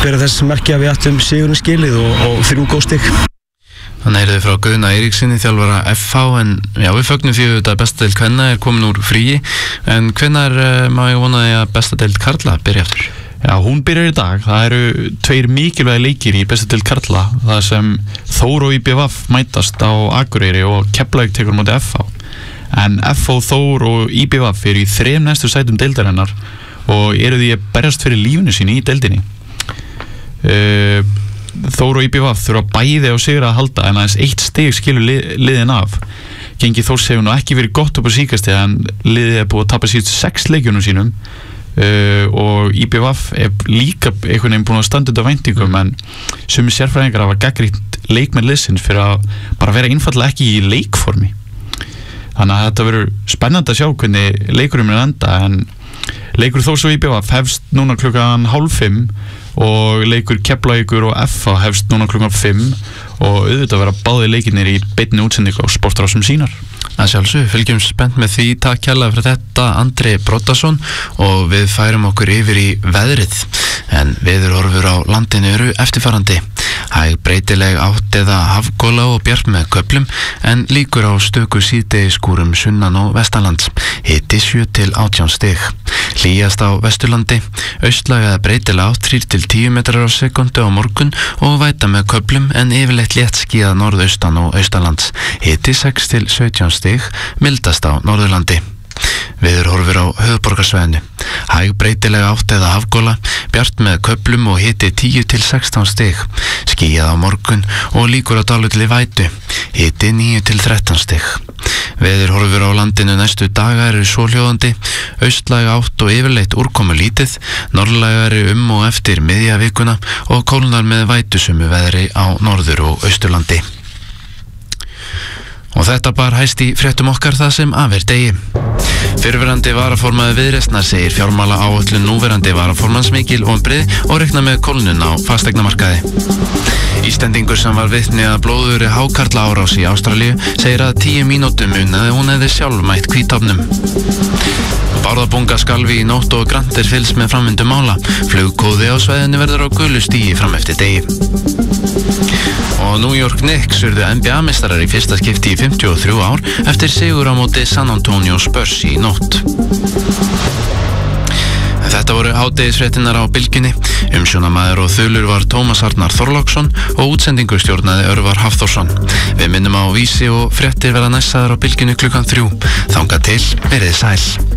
bera þess merki að við ættum sigurinn skilið og 3 góð stig. Þannig heyrðu frá Guðna Eiríksinni, þjálfara FH, en já, við fögnum því að besta deild kvenna komin úr fríi, en hvenær má ég vona því að besta deild karla byrja aftur? Já, hún byrjar í dag. Það eru 2 mikilvægi leikir í besta deild karla, það sem Þór og IBVF mætast á Akureyri og Keflavík tekur móti FH. En FH, Þór og IBVF eru í 3 næstu sætum deildarinnar og eru því að berjast fyrir lífinu sínu í deildinni. Þór og IBVF þurfa bæði á sigra að halda, en aðeins 1 stig skilur liðin af. Gengi Þórs hefur nú ekki verið gott upp á síkasti, en liðið búið að tapa síðustu 6 leikjunum sínum, og IBVF líka einhvern veginn búin að standa undir væntingum, en sumir sérfræðingar hafa gagnrýnt leikmenn liðsins fyrir að bara vera einfaldlega ekki í leikformi. Þannig að þetta verður spennandi að sjá hvernig leikurinn mun enda, en leikur Þórs og IBVF hefst núna klukkan 4:30 og leikur Keflavíkur og FH hefst núna klukkan 5 og auðvitað vera báði leikirnir í beinni útsendingu á Sportrásum sínar. Að sjálfsög, fylgjum spennt með því. Takk kærlega fyrir þetta, Andri Broddason, og við færum okkur yfir í veðrið, en veðurhorfur á landinu eru eftirfarandi. Hæg breytileg átt eða hafgola og bjart með köflum, en líkur á stöku síðdegisskúrum sunnan og vestanlands. Hiti 7 til 18 stig. Hlýjast á Vesturlandi, austlæg eða breytileg átt 3 til 10 metrar á sekundu á morgun og væta með köflum, en yfirleitt létt skíðað norðaustan og austanlands. Hiti 6 til 17 stig, mildast á Norðurlandi. Veðurhorfur á höfuðborgarsvæðinu. Hæg breytileg átt eða hafgola, bjart með köflum og hiti 10 til 16 stig. Skýjað á morgun og líkur á dálítilli vætu. Hiti 9 til 13 stig. Veðurhorfur á landinu næstu daga eru svohljóðandi: austlæg átt og yfirleitt úrkomu lítið, norðlægari og eftir miðja vikuna og kólnar með vætusömu veðri á norður- og austurlandi. Og þetta bar hæst í fréttum okkar það sem af degi. Fyrrverandi varaformaður Viðreisnar segir fjármála áætlun núverandi varaformans mikil vonbrigði og reikna með kólnun á fasteignamarkaði. Íslendingur sem var vitni að blóðugri hákarla árás í Ástralíu segir að 10 mínútum munaði hún hefði sjálf mætt hvítofnum. Bárðarbunga skalfi í nótt og grannt fylgst með framvindu mála. Flugkóði á svæðinu verður á gulu stigi fram eftir degi. Og New York Knicks urðu NBA-meistarar í fyrsta skipti í 53 ár eftir sigur á móti San Antonio Spurs í nótt. Þetta voru hádegisfréttinnar á Bylgjunni. Umsjónamaður og þulur var Tómas Arnar Þorláksson og útsendingu stjórnaði Örvar Hafþórsson. Við minnum á Vísi og fréttir verða næssaðar á Bylgjunni klukkan 3. Þangað til, verið sæl.